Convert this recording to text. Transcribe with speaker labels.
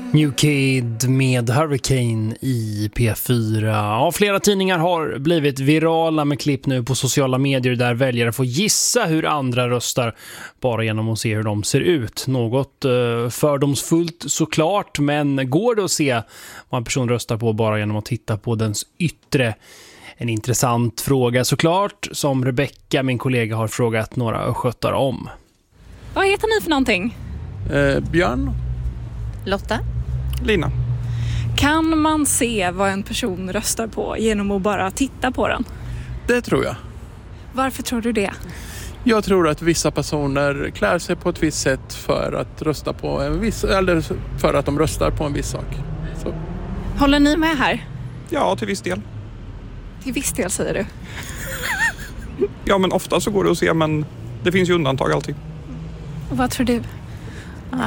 Speaker 1: New Kid med Hurricane i P4. Ja, flera tidningar har blivit virala med klipp nu på sociala medier där väljare får gissa hur andra röstar bara genom att se hur de ser ut. Något fördomsfullt såklart, men går det att se vad en person röstar på bara genom att titta på dens yttre? En intressant fråga såklart, som Rebecca, min kollega, har frågat några östgötar om.
Speaker 2: Vad heter ni för någonting?
Speaker 3: Björn.
Speaker 4: Lotta.
Speaker 3: Lina.
Speaker 2: Kan man se vad en person röstar på genom att bara titta på den?
Speaker 3: Det tror jag.
Speaker 2: Varför tror du det?
Speaker 3: Jag tror att vissa personer klär sig på ett visst sätt för att rösta på en viss, eller för att de röstar på en viss sak. Så.
Speaker 2: Håller ni med här?
Speaker 5: Ja, till viss del.
Speaker 2: Till viss del, säger du.
Speaker 5: Ja, men ofta så går det att se, men det finns ju undantag alltid.
Speaker 2: Och vad tror du?